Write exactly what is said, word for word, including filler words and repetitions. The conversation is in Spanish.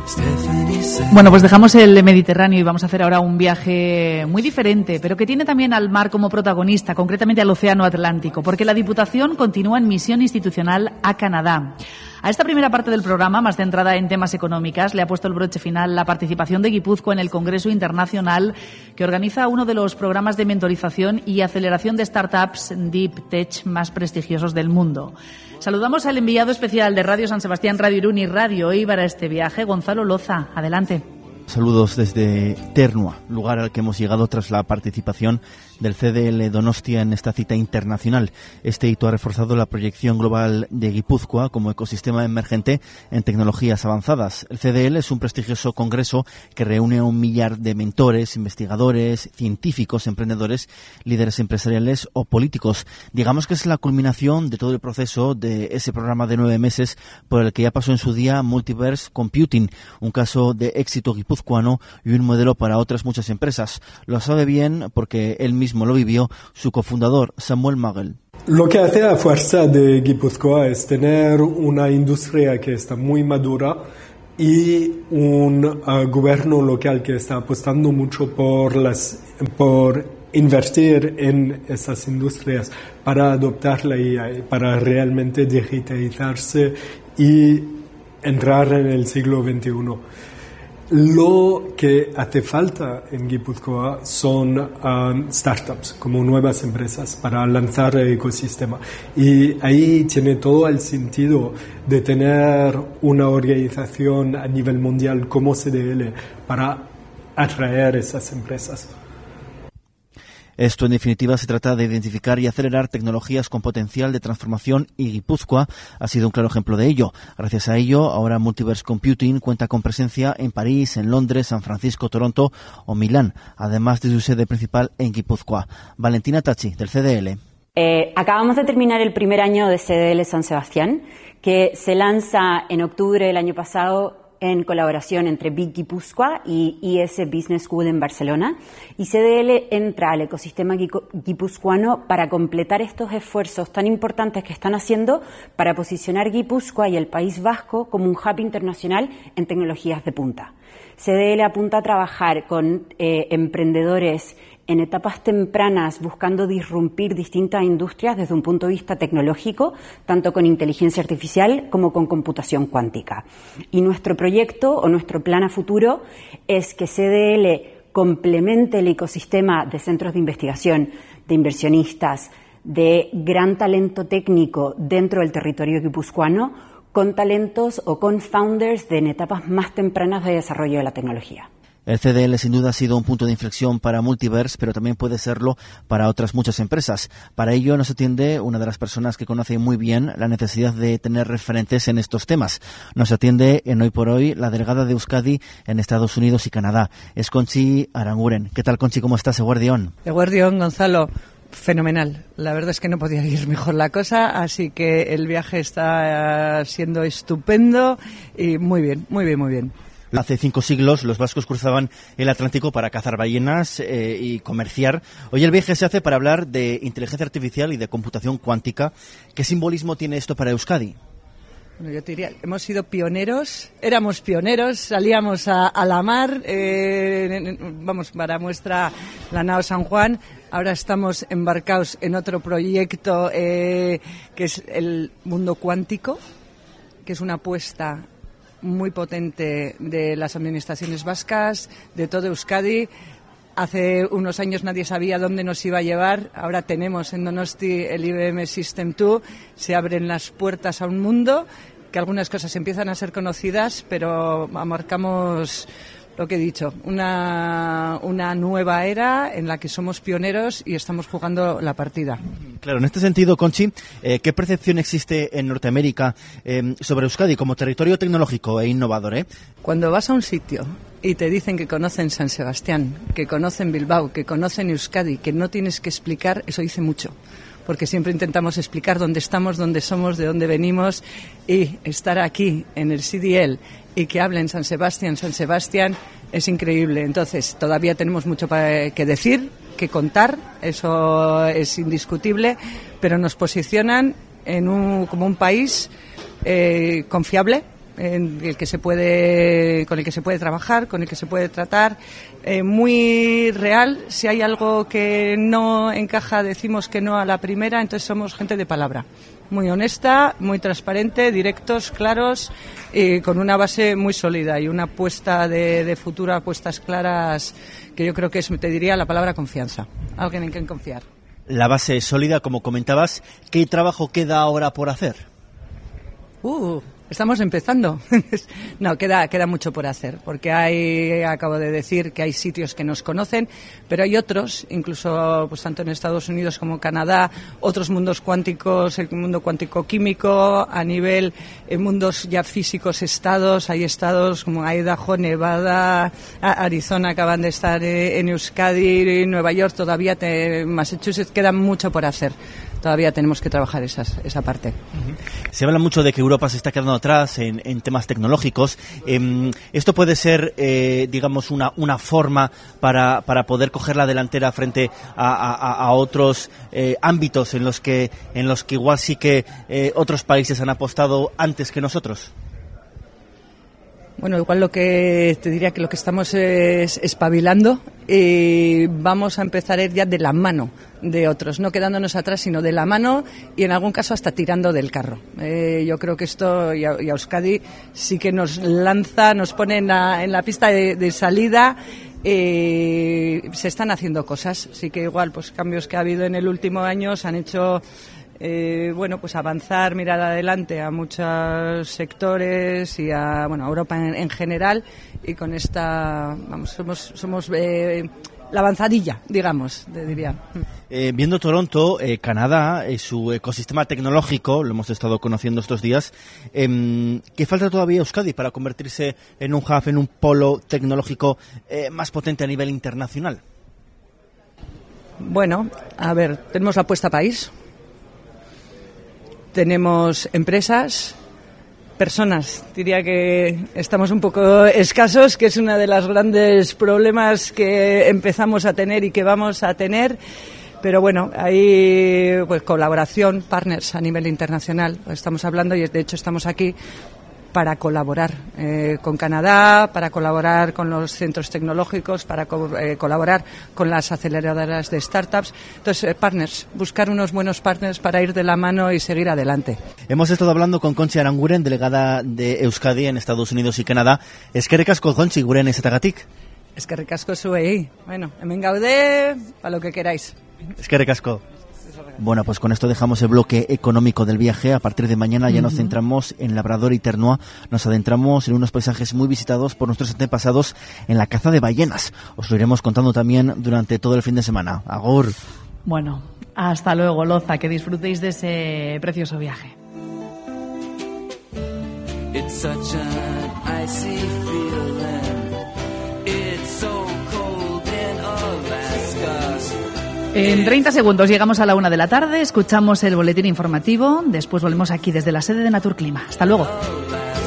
Bueno, pues dejamos el Mediterráneo y vamos a hacer ahora un viaje muy diferente, pero que tiene también al mar como protagonista, concretamente al Océano Atlántico, porque la Diputación continúa en misión institucional a Canadá. A esta primera parte del programa, más centrada en temas económicas, le ha puesto el broche final la participación de Guipúzcoa en el Congreso Internacional que organiza uno de los programas de mentorización y aceleración de startups Deep Tech más prestigiosos del mundo. Saludamos al enviado especial de Radio San Sebastián, Radio Irún y Radio Eibar a este viaje, Gonzalo Loza. Adelante. Saludos desde Ternua, lugar al que hemos llegado tras la participación del C D L Donostia en esta cita internacional. Este hito ha reforzado la proyección global de Guipúzcoa como ecosistema emergente en tecnologías avanzadas. El C D L es un prestigioso congreso que reúne a un millar de mentores, investigadores, científicos, emprendedores, líderes empresariales o políticos. Digamos que es la culminación de todo el proceso de ese programa de nueve meses por el que ya pasó en su día Multiverse Computing, un caso de éxito guipuzcoano y un modelo para otras muchas empresas. Lo sabe bien porque él mismo lo vivió su cofundador, Samuel Magel. Lo que hace a fuerza de Guipúzcoa es tener una industria que está muy madura y un uh, gobierno local que está apostando mucho por las por invertir en esas industrias para adoptar la I A, para realmente digitalizarse y entrar en el siglo veintiuno. Lo que hace falta en Guipúzcoa son um, startups, como nuevas empresas, para lanzar el ecosistema. Y ahí tiene todo el sentido de tener una organización a nivel mundial como C D L para atraer esas empresas. Esto, en definitiva, se trata de identificar y acelerar tecnologías con potencial de transformación y Guipúzcoa ha sido un claro ejemplo de ello. Gracias a ello, ahora Multiverse Computing cuenta con presencia en París, en Londres, San Francisco, Toronto o Milán, además de su sede principal en Guipúzcoa. Valentina Tachi, del C D L. Eh, acabamos de terminar el primer año de C D L San Sebastián, que se lanza en octubre del año pasado en colaboración entre Big Guipúzcoa y I S Business School en Barcelona, y C D L entra al ecosistema guipuzcoano para completar estos esfuerzos tan importantes que están haciendo para posicionar Guipúzcoa y el País Vasco como un hub internacional en tecnologías de punta. C D L apunta a trabajar con eh, emprendedores en etapas tempranas buscando disrumpir distintas industrias desde un punto de vista tecnológico, tanto con inteligencia artificial como con computación cuántica. Y nuestro proyecto o nuestro plan a futuro es que C D L complemente el ecosistema de centros de investigación, de inversionistas, de gran talento técnico dentro del territorio guipuzcoano, con talentos o con founders de en etapas más tempranas de desarrollo de la tecnología. El C D L sin duda ha sido un punto de inflexión para Multiverse, pero también puede serlo para otras muchas empresas. Para ello nos atiende una de las personas que conoce muy bien la necesidad de tener referentes en estos temas. Nos atiende en Hoy por Hoy la delegada de Euskadi en Estados Unidos y Canadá. Es Conchi Aranguren. ¿Qué tal, Conchi? ¿Cómo estás? Eguerdión. Eguerdión, Gonzalo. Fenomenal. La verdad es que no podía ir mejor la cosa, así que el viaje está siendo estupendo y muy bien, muy bien, muy bien. Hace cinco siglos los vascos cruzaban el Atlántico para cazar ballenas eh, y comerciar. Hoy el viaje se hace para hablar de inteligencia artificial y de computación cuántica. ¿Qué simbolismo tiene esto para Euskadi? Bueno, yo te diría, hemos sido pioneros, éramos pioneros, salíamos a, a la mar, eh, vamos, para muestra la nao San Juan. Ahora estamos embarcados en otro proyecto eh, que es el mundo cuántico, que es una apuesta muy potente de las administraciones vascas, de todo Euskadi. Hace unos años nadie sabía dónde nos iba a llevar. Ahora tenemos en Donosti el I B M System dos. Se abren las puertas a un mundo que algunas cosas empiezan a ser conocidas, pero marcamos lo que he dicho, una, una nueva era en la que somos pioneros y estamos jugando la partida. Claro, en este sentido, Conchi, eh, ¿qué percepción existe en Norteamérica eh, sobre Euskadi como territorio tecnológico e innovador? Eh? Cuando vas a un sitio y te dicen que conocen San Sebastián, que conocen Bilbao, que conocen Euskadi, que no tienes que explicar, eso dice mucho. Porque siempre intentamos explicar dónde estamos, dónde somos, de dónde venimos, y estar aquí en el C D L y que hablen San Sebastián, San Sebastián, es increíble. Entonces, todavía tenemos mucho para que decir, que contar, eso es indiscutible, pero nos posicionan en un, como un país eh, confiable, en el que se puede, con el que se puede trabajar, con el que se puede tratar, eh, muy real. Si hay algo que no encaja, decimos que no a la primera, entonces somos gente de palabra. Muy honesta, muy transparente, directos, claros, y con una base muy sólida y una apuesta de, de futuro, apuestas claras, que yo creo que es, te diría, la palabra confianza. Alguien en quien confiar. La base es sólida, como comentabas. ¿Qué trabajo queda ahora por hacer? Uh, estamos empezando. No, queda, queda mucho por hacer, porque hay, acabo de decir que hay sitios que nos conocen, pero hay otros, incluso pues tanto en Estados Unidos como Canadá, otros mundos cuánticos, el mundo cuántico químico, a nivel eh, mundos ya físicos, estados, hay estados como Idaho, Nevada, Arizona, acaban de estar eh, en Euskadi, Nueva York, todavía te, Massachusetts, queda mucho por hacer. Todavía tenemos que trabajar esas, esa parte. Se habla mucho de que Europa se está quedando atrás en, en temas tecnológicos. Eh, ¿Esto puede ser, eh, digamos, una, una forma para, para poder coger la delantera frente a, a, a otros eh, ámbitos en los que en los que igual sí que eh, otros países han apostado antes que nosotros? Bueno, igual lo que te diría que lo que estamos es espabilando y vamos a empezar a ir ya de la mano de otros, no quedándonos atrás, sino de la mano y en algún caso hasta tirando del carro. Eh, yo creo que esto, y a, y a Euskadi, sí que nos lanza, nos pone en la, en la pista de, de salida. Eh, se están haciendo cosas, sí que igual pues cambios que ha habido en el último año se han hecho. Eh, bueno, pues avanzar, mirar adelante a muchos sectores y a, bueno, a Europa en, en general, y con esta, vamos, somos, somos eh, la avanzadilla, digamos, te diría. Eh, viendo Toronto, eh, Canadá, eh, su ecosistema tecnológico, lo hemos estado conociendo estos días, eh, ¿qué falta todavía a Euskadi para convertirse en un hub, en un polo tecnológico eh, más potente a nivel internacional? Bueno, a ver, tenemos la apuesta país. Tenemos empresas, personas. Diría que estamos un poco escasos, que es uno de los grandes problemas que empezamos a tener y que vamos a tener. Pero bueno, hay pues colaboración, partners a nivel internacional. Estamos hablando y de hecho estamos aquí para colaborar eh, con Canadá, para colaborar con los centros tecnológicos, para co- eh, colaborar con las aceleradoras de startups. Entonces, eh, partners, buscar unos buenos partners para ir de la mano y seguir adelante. Hemos estado hablando con Conchi Aranguren, delegada de Euskadi en Estados Unidos y Canadá. Eskerrik asko, Conchi, guren ezatagatik. Eskerrik asko zuei. Bueno, hemen gaude, para lo que queráis. Eskerrik asko. Bueno, pues con esto dejamos el bloque económico del viaje. A partir de mañana ya nos centramos en Labrador y Ternoa. Nos adentramos en unos paisajes muy visitados por nuestros antepasados en la caza de ballenas. Os lo iremos contando también durante todo el fin de semana. Agur. Bueno, hasta luego, Loza. Que disfrutéis de ese precioso viaje. It's such an icy feeling. It's so cold in Alaska. En treinta segundos llegamos a la una de la tarde, escuchamos el boletín informativo, después volvemos aquí desde la sede de Naturclima. Hasta luego.